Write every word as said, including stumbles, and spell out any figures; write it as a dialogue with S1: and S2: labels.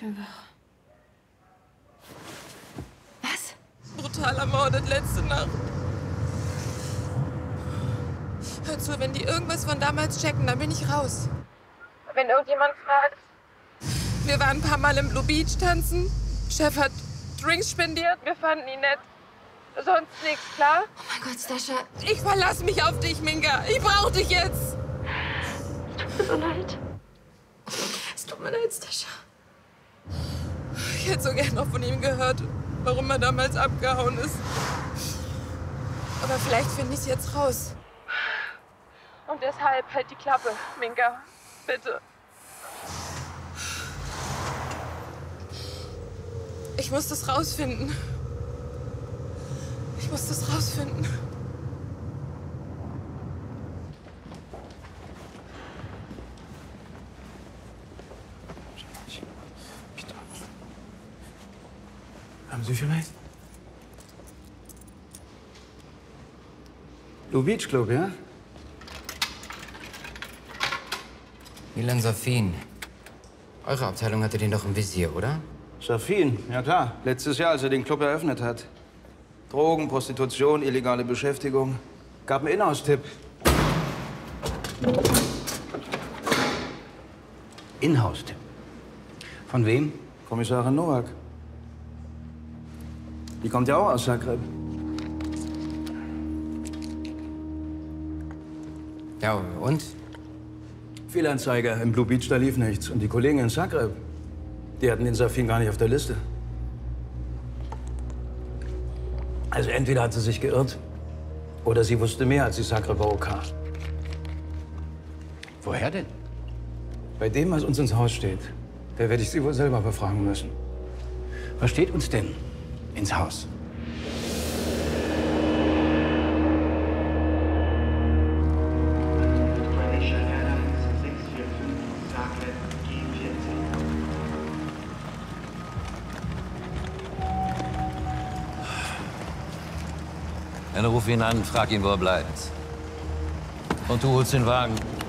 S1: bin wach. Was?
S2: Brutal ermordet letzte Nacht. Hör zu, wenn die irgendwas von damals checken, dann bin ich raus. Wenn irgendjemand fragt. Wir waren ein paar Mal im Blue Beach tanzen. Chef hat Drinks spendiert. Wir fanden ihn nett. Sonst nichts, klar?
S1: Oh mein Gott, Stascha.
S2: Ich verlasse mich auf dich, Minka. Ich brauche dich jetzt.
S1: Es tut mir so leid. Es tut mir leid, Stascha.
S2: Ich hätte so gern noch von ihm gehört, warum er damals abgehauen ist. Aber vielleicht finde ich es jetzt raus. Und deshalb halt die Klappe, Minka. Bitte. Ich muss das rausfinden. Ich muss das rausfinden.
S3: Haben Sie vielleicht? Blue Beach Club, ja?
S4: Milan Safin. Eure Abteilung hatte den doch im Visier, oder?
S3: Safin, ja klar. Letztes Jahr, als er den Club eröffnet hat. Drogen, Prostitution, illegale Beschäftigung. Gab einen Inhouse-Tipp. Inhouse-Tipp? Von wem? Kommissarin Nowak. Die kommt ja auch aus Zagreb.
S4: Ja, und?
S3: Fehlanzeige im Blue Beach, da lief nichts. Und die Kollegen in Zagreb, die hatten den Safin gar nicht auf der Liste. Also entweder hat sie sich geirrt, oder sie wusste mehr als die Zagreber O K.
S5: Woher denn?
S3: Bei dem, was uns ins Haus steht, da werde ich sie wohl selber befragen müssen.
S5: Was steht uns denn ins Haus?
S6: Dann ruf ihn an, frag ihn, wo er bleibt. Und du holst den Wagen.